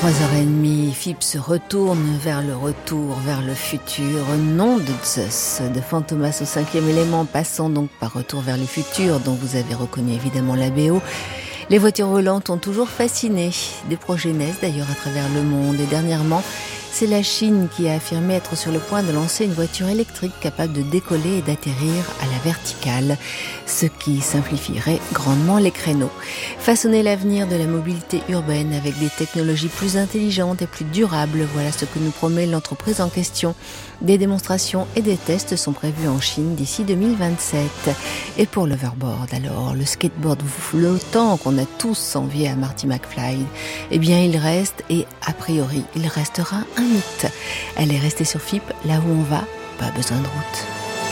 3h30, FIP se retourne vers le retour, vers le futur. Nom de Zeus, de Fantomas au 5e élément, passant donc par Retour vers le futur, dont vous avez reconnu évidemment la BO. Les voitures volantes ont toujours fasciné. Des projets naissent d'ailleurs à travers le monde. Et dernièrement, c'est la Chine qui a affirmé être sur le point de lancer une voiture électrique capable de décoller et d'atterrir à la verticale, ce qui simplifierait grandement les créneaux. Façonner l'avenir de la mobilité urbaine avec des technologies plus intelligentes et plus durables, voilà ce que nous promet l'entreprise en question. Des démonstrations et des tests sont prévus en Chine d'ici 2027. Et pour l'hoverboard alors, le skateboard flottant qu'on a tous envié à Marty McFly, eh bien il reste, et a priori il restera un mythe. Elle est restée sur FIP, là où on va, pas besoin de route.